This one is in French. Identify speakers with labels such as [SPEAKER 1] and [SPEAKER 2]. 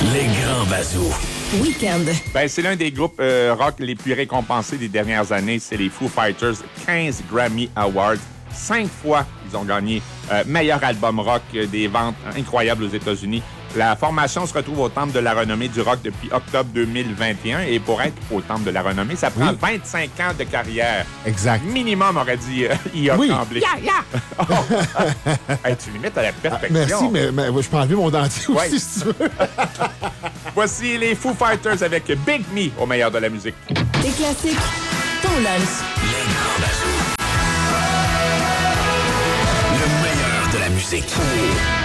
[SPEAKER 1] Les grands bazous.
[SPEAKER 2] Week-end.
[SPEAKER 3] Ben, c'est l'un des groupes rock les plus récompensés des dernières années. C'est les Foo Fighters. 15 Grammy Awards. 5 fois, ils ont gagné meilleur album rock, des ventes incroyables aux États-Unis. La formation se retrouve au Temple de la Renommée du rock depuis octobre 2021. Et pour être au Temple de la Renommée, ça prend 25 ans de carrière.
[SPEAKER 4] Exact.
[SPEAKER 3] Minimum, aurait dit I.A. Tremblay. Oh. Hey, tu limites à la perfection.
[SPEAKER 4] Merci, mais je peux enlever mon dentier aussi, si tu veux.
[SPEAKER 3] Voici les Foo Fighters avec Big Me au meilleur de la musique.
[SPEAKER 2] Des classiques, ton lunch.
[SPEAKER 1] Les grands bazous. Le meilleur de la musique.